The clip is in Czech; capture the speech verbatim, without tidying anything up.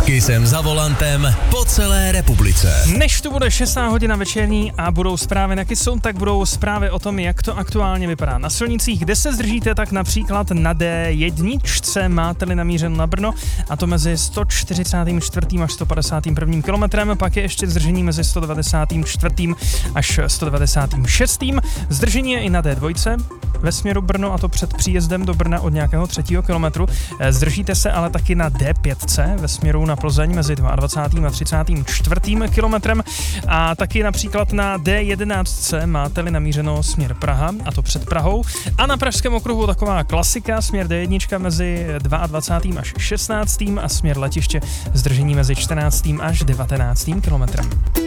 Kissem za volantem po celé republice. Než tu bude šestá hodina večerní a budou zprávy na Kissu, tak budou zprávy o tom, jak to aktuálně vypadá na silnicích. Kde se zdržíte, tak například na dé jedna, máte-li namířeno na Brno, a to mezi sto čtyřicátým čtvrtým až sto padesátým prvním kilometrem, pak je ještě zdržení mezi sto devadesátým čtvrtým až sto devadesátým šestým Zdržení je i na dé dva ve směru Brno, a to před příjezdem do Brna od nějakého třetího kilometru. Zdržíte se ale taky na dé pět ve směru na Plzeň mezi dvacátým druhým a třicátým čtvrtým kilometrem, a taky například na dé jedenáct máte-li namířeno směr Praha, a to před Prahou. A na pražském okruhu taková klasika, směr dé jedna mezi dvacátým druhým až šestnáctým a směr letiště zdržení mezi čtrnáctým až devatenáctým kilometrem.